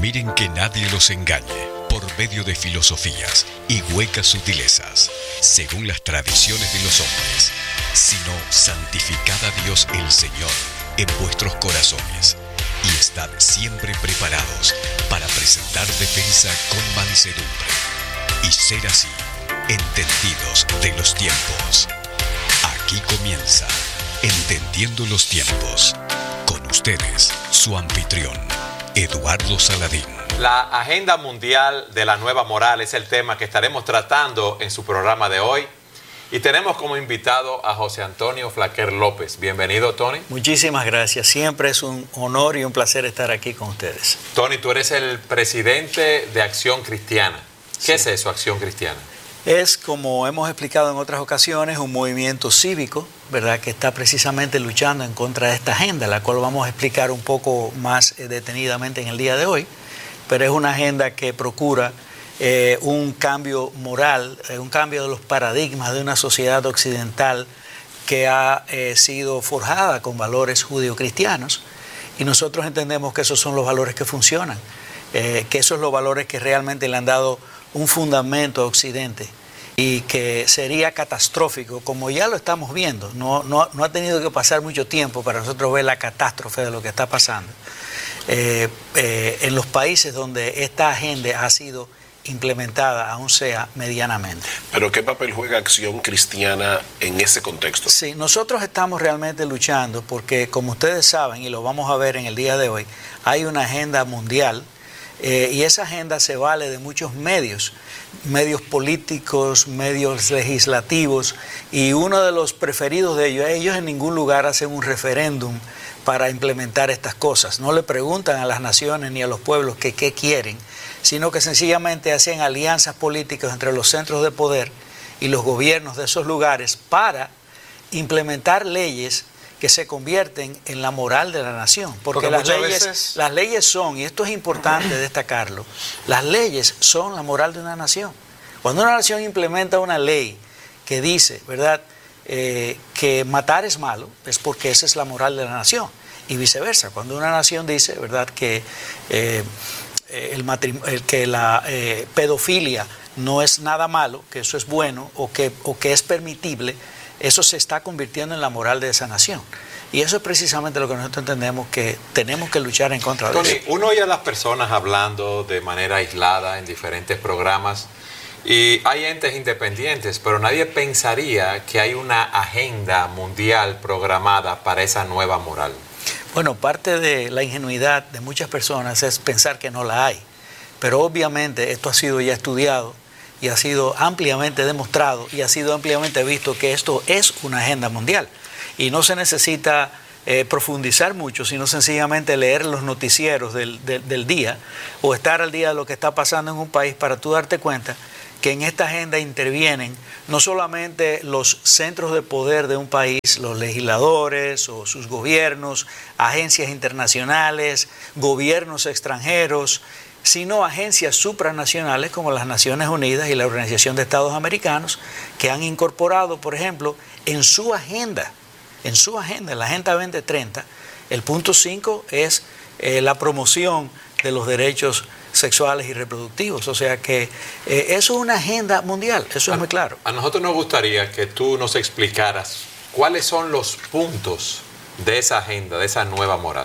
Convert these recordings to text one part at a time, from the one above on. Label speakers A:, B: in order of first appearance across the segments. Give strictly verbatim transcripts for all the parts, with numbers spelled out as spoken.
A: Miren que nadie los engañe por medio de filosofías y huecas sutilezas, según las tradiciones de los hombres, sino santificad a Dios el Señor en vuestros corazones y estad siempre preparados para presentar defensa con mansedumbre y ser así entendidos de los tiempos. Aquí comienza Entendiendo los Tiempos. Con ustedes, su anfitrión, Eduardo Saladín.
B: La agenda mundial de la nueva moral es el tema que estaremos tratando en su programa de hoy. Y tenemos como invitado a José Antonio Flaquer López. Bienvenido, Tony.
C: Muchísimas gracias. Siempre es un honor y un placer estar aquí con ustedes.
B: Tony, tú eres el presidente de Acción Cristiana. ¿Qué sí. es eso, Acción Cristiana?
C: Es, como hemos explicado en otras ocasiones, un movimiento cívico, ¿verdad?, que está precisamente luchando en contra de esta agenda, la cual vamos a explicar un poco más eh, detenidamente en el día de hoy, pero es una agenda que procura eh, un cambio moral, eh, un cambio de los paradigmas de una sociedad occidental que ha eh, sido forjada con valores judio-cristianos, y nosotros entendemos que esos son los valores que funcionan, eh, que esos son los valores que realmente le han dado un fundamento a Occidente y que sería catastrófico, como ya lo estamos viendo. No, no, no ha tenido que pasar mucho tiempo para nosotros ver la catástrofe de lo que está pasando eh, eh, en los países donde esta agenda ha sido implementada, aún sea medianamente.
D: ¿Pero qué papel juega Acción Cristiana en ese contexto?
C: Sí, nosotros estamos realmente luchando porque, como ustedes saben, y lo vamos a ver en el día de hoy, hay una agenda mundial. Eh, y esa agenda se vale de muchos medios, medios políticos, medios legislativos, y uno de los preferidos de ellos, ellos en ningún lugar hacen un referéndum para implementar estas cosas. No le preguntan a las naciones ni a los pueblos que qué quieren, sino que sencillamente hacen alianzas políticas entre los centros de poder y los gobiernos de esos lugares para implementar leyes que se convierten en la moral de la nación, porque, porque las leyes, veces... las leyes son, y esto es importante destacarlo, las leyes son la moral de una nación. Cuando una nación implementa una ley que dice, ¿verdad?, eh, que matar es malo, es porque esa es la moral de la nación, y viceversa. Cuando una nación dice, ¿verdad?, que, eh, el el, que la eh, pedofilia no es nada malo, que eso es bueno o que, o que es permitible, eso se está convirtiendo en la moral de esa nación. Y eso es precisamente lo que nosotros entendemos que tenemos que luchar en contra de
B: Tony,
C: eso.
B: Uno oye a las personas hablando de manera aislada en diferentes programas y hay entes independientes, pero nadie pensaría que hay una agenda mundial programada para esa nueva moral.
C: Bueno, parte de la ingenuidad de muchas personas es pensar que no la hay. Pero obviamente esto ha sido ya estudiado y ha sido ampliamente demostrado y ha sido ampliamente visto que esto es una agenda mundial. Y no se necesita eh, profundizar mucho, sino sencillamente leer los noticieros del, del, del día o estar al día de lo que está pasando en un país para tú darte cuenta que en esta agenda intervienen no solamente los centros de poder de un país, los legisladores o sus gobiernos, agencias internacionales, gobiernos extranjeros, sino agencias supranacionales como las Naciones Unidas y la Organización de Estados Americanos, que han incorporado, por ejemplo, en su agenda, en su agenda, en la Agenda veinte treinta, el punto cinco es eh, la promoción de los derechos sexuales y reproductivos. O sea que eh, eso es una agenda mundial, eso es
B: a,
C: muy claro.
B: A nosotros nos gustaría que tú nos explicaras cuáles son los puntos de esa agenda, de esa nueva moral.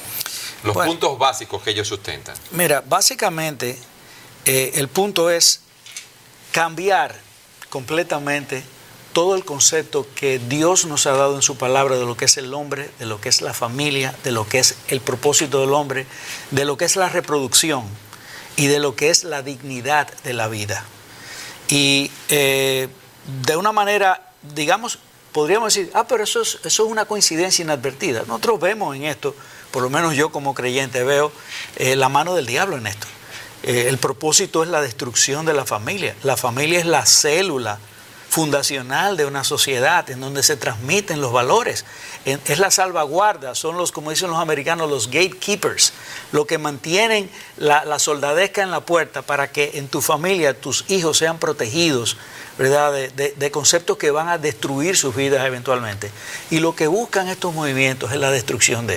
B: Los bueno, puntos básicos que ellos sustentan.
C: Mira, básicamente eh, el punto es cambiar completamente todo el concepto que Dios nos ha dado en su palabra de lo que es el hombre, de lo que es la familia, de lo que es el propósito del hombre, de lo que es la reproducción y de lo que es la dignidad de la vida. Y eh, de una manera, digamos, podríamos decir, ah, pero eso es, eso es una coincidencia inadvertida. Nosotros vemos en esto, por lo menos yo como creyente veo eh, la mano del diablo en esto. Eh, el propósito es la destrucción de la familia. La familia es la célula fundacional de una sociedad en donde se transmiten los valores. Es la salvaguarda, son los, como dicen los americanos, los gatekeepers, lo que mantienen la, la soldadesca en la puerta para que en tu familia tus hijos sean protegidos, ¿verdad?, de, de, de conceptos que van a destruir sus vidas eventualmente. Y lo que buscan estos movimientos es la destrucción de eso.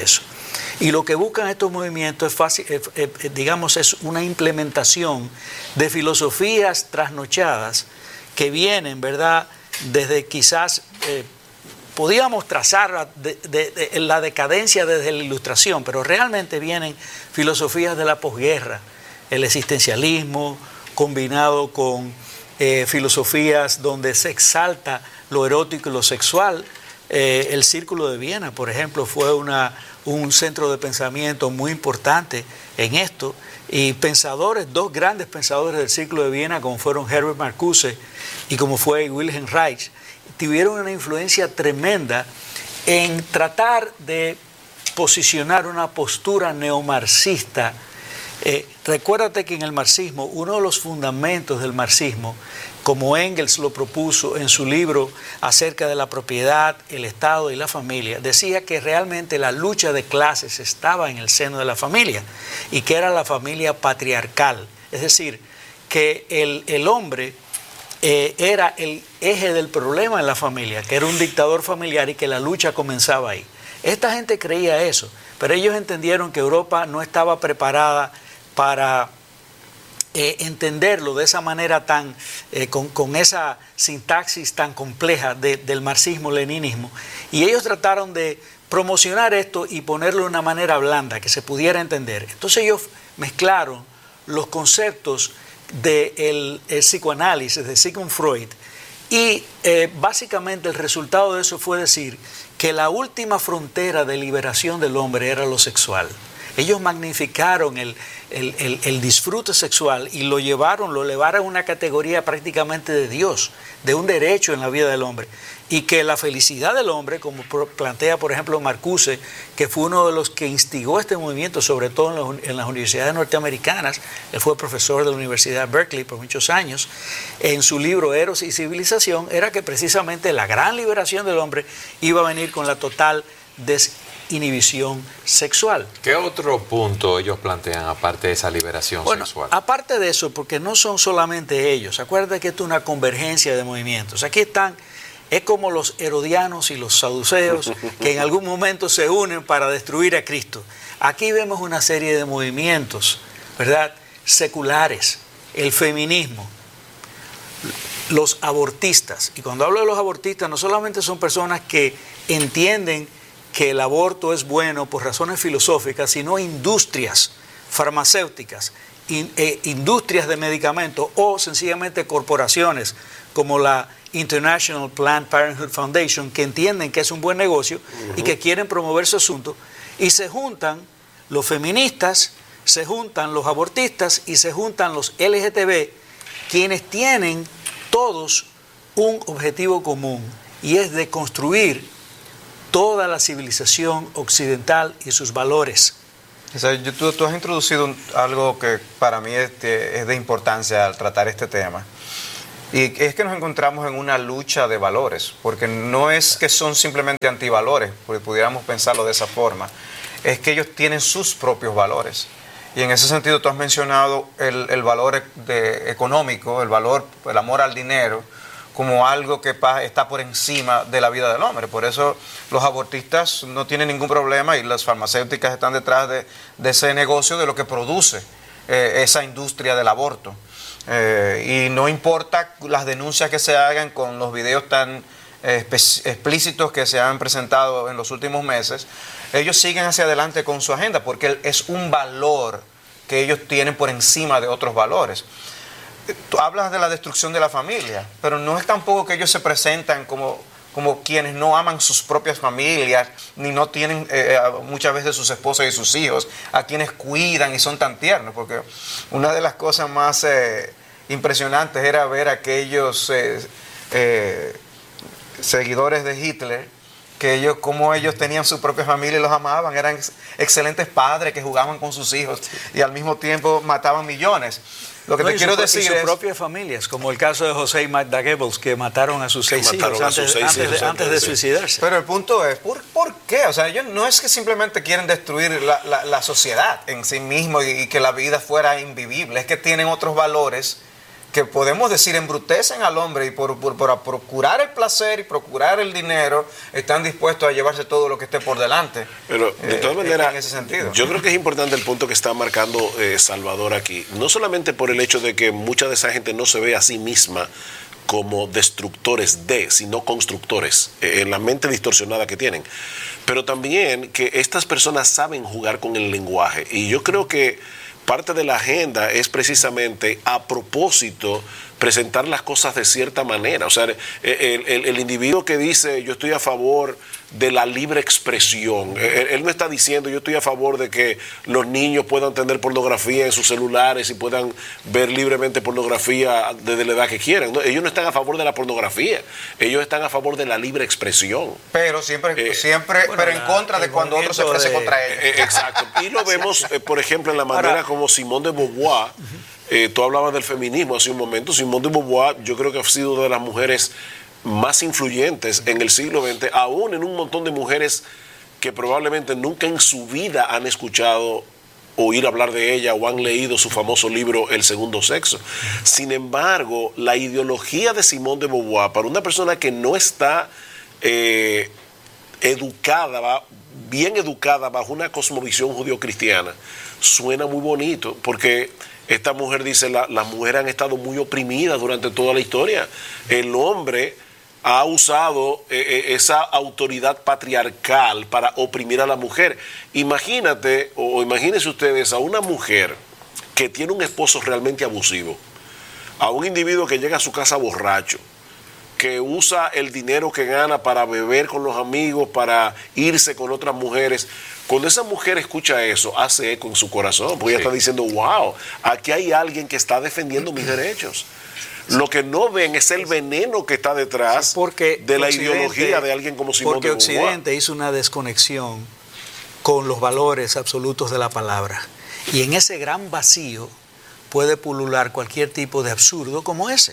C: Y lo que buscan estos movimientos es fácil, eh, eh, digamos, es una implementación de filosofías trasnochadas que vienen, ¿verdad?, desde quizás, eh, podíamos trazar de, de, de, la decadencia desde la Ilustración, pero realmente vienen filosofías de la posguerra, el existencialismo combinado con eh, filosofías donde se exalta lo erótico y lo sexual. Eh, el Círculo de Viena, por ejemplo, fue una, un centro de pensamiento muy importante en esto, y pensadores, dos grandes pensadores del Círculo de Viena, como fueron Herbert Marcuse y como fue Wilhelm Reich, tuvieron una influencia tremenda en tratar de posicionar una postura neomarxista. Eh, recuérdate que en el marxismo, uno de los fundamentos del marxismo, como Engels lo propuso en su libro acerca de la propiedad, el Estado y la familia, decía que realmente la lucha de clases estaba en el seno de la familia y que era la familia patriarcal. Es decir, que el, el hombre eh, era el eje del problema en la familia, que era un dictador familiar y que la lucha comenzaba ahí. Esta gente creía eso, pero ellos entendieron que Europa no estaba preparada para eh, entenderlo de esa manera tan, eh, con, con esa sintaxis tan compleja de, del marxismo-leninismo. Y ellos trataron de promocionar esto y ponerlo de una manera blanda, que se pudiera entender. Entonces ellos mezclaron los conceptos del psicoanálisis de Sigmund Freud y eh, básicamente el resultado de eso fue decir que la última frontera de liberación del hombre era lo sexual. Ellos magnificaron el, el, el, el disfrute sexual y lo llevaron, lo elevaron a una categoría prácticamente de Dios, de un derecho en la vida del hombre. Y que la felicidad del hombre, como plantea por ejemplo Marcuse, que fue uno de los que instigó este movimiento, sobre todo en, los, en las universidades norteamericanas, él fue profesor de la Universidad de Berkeley por muchos años, en su libro Eros y Civilización, era que precisamente la gran liberación del hombre iba a venir con la total desinhibición sexual.
B: ¿Qué otro punto ellos plantean aparte de esa liberación
C: bueno,
B: sexual?
C: Aparte de eso, porque no son solamente ellos, acuérdate que esto es una convergencia de movimientos. Aquí están, es como los herodianos y los saduceos que en algún momento se unen para destruir a Cristo. Aquí vemos una serie de movimientos, ¿verdad?, seculares, el feminismo, los abortistas. Y cuando hablo de los abortistas, no solamente son personas que entienden que el aborto es bueno por razones filosóficas, sino industrias farmacéuticas, in, eh, industrias de medicamentos o sencillamente corporaciones como la International Planned Parenthood Foundation, que entienden que es un buen negocio uh-huh. y que quieren promover su asunto, y se juntan los feministas, se juntan los abortistas y se juntan los L G T B, quienes tienen todos un objetivo común, y es de construir toda la civilización occidental y sus valores.
E: O sea, yo, tú, tú has introducido algo que para mí es de, es de importancia al tratar este tema. Y es que nos encontramos en una lucha de valores, porque no es que son simplemente antivalores, porque pudiéramos pensarlo de esa forma, es que ellos tienen sus propios valores. Y en ese sentido tú has mencionado el, el valor de, económico, el valor, el amor al dinero, como algo que está por encima de la vida del hombre. Por eso los abortistas no tienen ningún problema y las farmacéuticas están detrás de, de ese negocio, de lo que produce eh, esa industria del aborto. Eh, y no importa las denuncias que se hagan con los videos tan eh, explícitos que se han presentado en los últimos meses, ellos siguen hacia adelante con su agenda porque es un valor que ellos tienen por encima de otros valores. Tú hablas de la destrucción de la familia, pero no es tampoco que ellos se presentan como, como quienes no aman sus propias familias, ni no tienen eh, muchas veces sus esposas y sus hijos, a quienes cuidan y son tan tiernos, porque una de las cosas más eh, impresionantes era ver a aquellos eh, eh, seguidores de Hitler, que ellos, como ellos tenían su propia familia y los amaban, eran ex excelentes padres que jugaban con sus hijos y al mismo tiempo mataban millones. Lo que
C: no,
E: te quiero
C: su,
E: decir
C: y sus
E: es...
C: propias familias, como el caso de José y Magda Goebbels, que mataron a sus seis hijos antes, sus seis antes, hijos, de, antes de suicidarse.
E: Pero el punto es, ¿por, ¿por qué? O sea, ellos no es que simplemente quieren destruir la, la, la sociedad en sí mismo y, y que la vida fuera invivible, es que tienen otros valores que que podemos decir embrutecen al hombre y por, por, por procurar el placer y procurar el dinero están dispuestos a llevarse todo lo que esté por delante.
D: Pero de todas
E: eh,
D: maneras,
E: en ese sentido.
D: Yo creo que es importante el punto que está marcando eh, Salvador aquí, no solamente por el hecho de que mucha de esa gente no se ve a sí misma como destructores de, sino constructores, eh, en la mente distorsionada que tienen, pero también que estas personas saben jugar con el lenguaje, y yo creo que parte de la agenda es precisamente a propósito presentar las cosas de cierta manera. O sea, el, el, el individuo que dice yo estoy a favor de la libre expresión, él, él no está diciendo yo estoy a favor de que los niños puedan tener pornografía en sus celulares y puedan ver libremente pornografía desde la edad que quieran. No, ellos no están a favor de la pornografía, ellos están a favor de la libre expresión.
E: Pero siempre, eh, siempre
C: bueno,
E: pero en
C: la,
E: contra de cuando otro se ofrece
C: de,
E: contra ellos.
D: Eh, exacto. Y lo vemos, eh, por ejemplo, en la manera Ahora, como Simone de Beauvoir. Eh, tú hablabas del feminismo hace un momento. Simone de Beauvoir yo creo que ha sido una de las mujeres más influyentes en el siglo veinte, aún en un montón de mujeres que probablemente nunca en su vida han escuchado oír hablar de ella o han leído su famoso libro El Segundo Sexo. Sin embargo, la ideología de Simone de Beauvoir, para una persona que no está eh, educada, bien educada bajo una cosmovisión judio-cristiana, suena muy bonito, porque esta mujer dice, la, las mujeres han estado muy oprimidas durante toda la historia. El hombre ha usado eh, esa autoridad patriarcal para oprimir a la mujer. Imagínate, o imagínense ustedes a una mujer que tiene un esposo realmente abusivo, a un individuo que llega a su casa borracho, que usa el dinero que gana para beber con los amigos, para irse con otras mujeres. Cuando esa mujer escucha eso, hace eco en su corazón, porque sí. Ella está diciendo, wow, aquí hay alguien que está defendiendo mis derechos. Lo que no ven es el veneno que está detrás
C: porque
D: de la
C: Occidente,
D: ideología de alguien como Simone de Beauvoir.
C: Porque Occidente hizo una desconexión con los valores absolutos de la palabra. Y en ese gran vacío puede pulular cualquier tipo de absurdo como ese.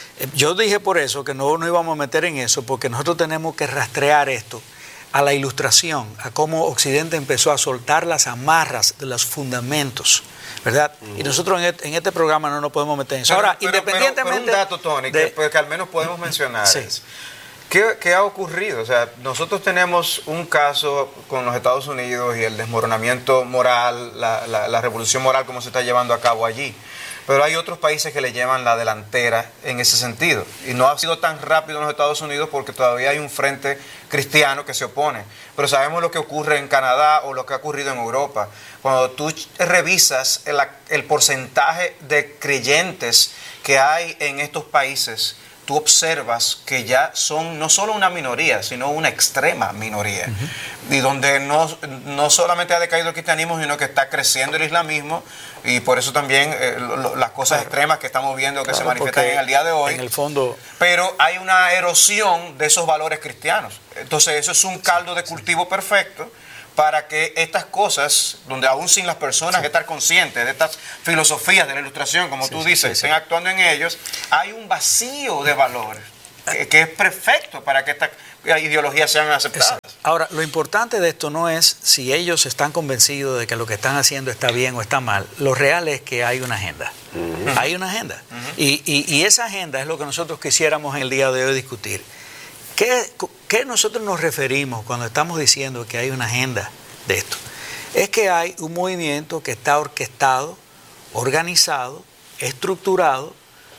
C: Yo dije por eso que no nos íbamos a meter en eso, porque nosotros tenemos que rastrear esto a la Ilustración, a cómo Occidente empezó a soltar las amarras de los fundamentos, ¿verdad? Uh-huh. Y nosotros en este, en este programa no nos podemos meter en eso.
E: Pero,
C: Ahora,
E: pero,
C: independientemente...
E: Pero, pero un dato, Tony,
C: de,
E: que, que al menos podemos mencionar.
C: Sí.
E: Es, ¿qué, ¿Qué ha ocurrido? O sea, nosotros tenemos un caso con los Estados Unidos y el desmoronamiento moral, la, la, la revolución moral, cómo se está llevando a cabo allí. Pero hay otros países que le llevan la delantera en ese sentido. Y no ha sido tan rápido en los Estados Unidos porque todavía hay un frente cristiano que se opone. Pero sabemos lo que ocurre en Canadá o lo que ha ocurrido en Europa. Cuando tú revisas el, el porcentaje de creyentes que hay en estos países, tú observas que ya son no solo una minoría, sino una extrema minoría. Uh-huh. Y donde no, no solamente ha decaído el cristianismo, sino que está creciendo el islamismo, y por eso también eh, lo, las cosas claro. extremas que estamos viendo que claro, se manifiestan en el día de hoy.
C: En el fondo...
E: Pero hay una erosión de esos valores cristianos. Entonces eso es un caldo de cultivo perfecto para que estas cosas, donde aún sin las personas sí. estar conscientes de estas filosofías de la Ilustración, como sí, tú dices, sí, sí. estén actuando en ellos, hay un vacío de valores que, que es perfecto para que estas ideologías sean aceptadas.
C: Exacto. Ahora, lo importante de esto no es si ellos están convencidos de que lo que están haciendo está bien o está mal. Lo real es que hay una agenda. Uh-huh. Hay una agenda. Uh-huh. y, y, y esa agenda es lo que nosotros quisiéramos en el día de hoy discutir. ¿Qué, ¿Qué nosotros nos referimos cuando estamos diciendo que hay una agenda de esto? Es que hay un movimiento que está orquestado, organizado, estructurado,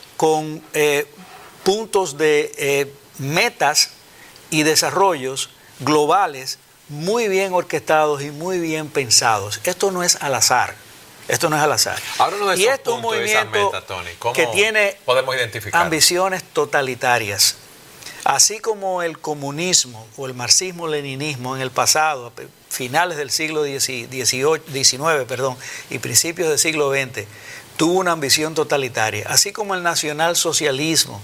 C: con eh, puntos de eh, metas y desarrollos globales muy bien orquestados y muy bien pensados. Esto no es al azar. Esto no es al azar.
B: Háblanos de
C: y
B: esos
C: esto es un
B: puntos,
C: movimiento
B: esa meta, Tony. ¿Cómo
C: que tiene
B: podemos identificar
C: ambiciones totalitarias. Así como el comunismo o el marxismo-leninismo en el pasado, a finales del siglo diecinueve perdón, y principios del siglo veinte, tuvo una ambición totalitaria. Así como el nacionalsocialismo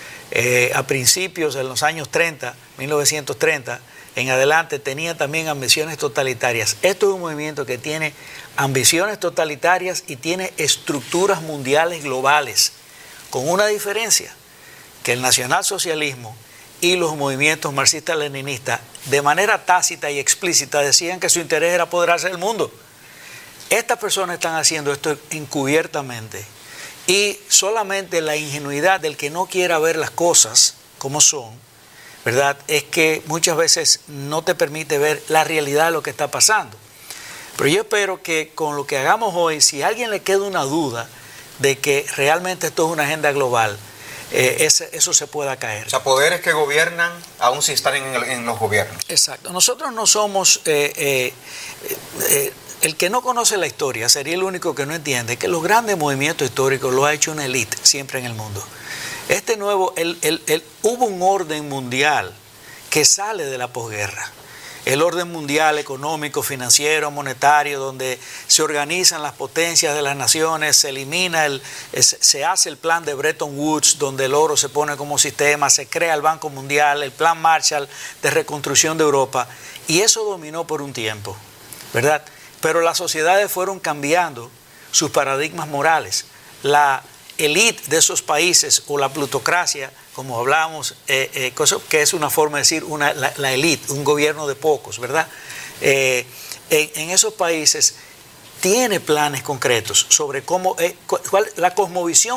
C: eh, a principios de los años treinta, mil novecientos treinta, en adelante tenía también ambiciones totalitarias. Esto es un movimiento que tiene ambiciones totalitarias y tiene estructuras mundiales globales, con una diferencia, que el nacionalsocialismo y los movimientos marxistas-leninistas de manera tácita y explícita decían que su interés era apoderarse del mundo. Estas personas están haciendo esto encubiertamente y solamente la ingenuidad del que no quiera ver las cosas como son, ¿verdad? Es que muchas veces no te permite ver la realidad de lo que está pasando. Pero yo espero que con lo que hagamos hoy, si a alguien le queda una duda de que realmente esto es una agenda global, eh, ese, eso se pueda caer.
E: O sea, poderes que gobiernan aún si están en, el, en los gobiernos.
C: Exacto. Nosotros no somos... Eh, eh, eh, el que no conoce la historia sería el único que no entiende que los grandes movimientos históricos lo ha hecho una élite siempre en el mundo. Este nuevo, el, el, el, hubo un orden mundial que sale de la posguerra. El orden mundial económico, financiero, monetario, donde se organizan las potencias de las naciones, se elimina el, se hace el plan de Bretton Woods, donde el oro se pone como sistema, se crea el Banco Mundial, el plan Marshall de reconstrucción de Europa, y eso dominó por un tiempo, ¿verdad? Pero las sociedades fueron cambiando sus paradigmas morales. La élite de esos países, o la plutocracia, como hablábamos, eh, eh, cosa, que es una forma de decir una, la, la élite, un gobierno de pocos, ¿verdad? Eh, en, en esos países tiene planes concretos sobre cómo, eh, cuál, la cosmovisión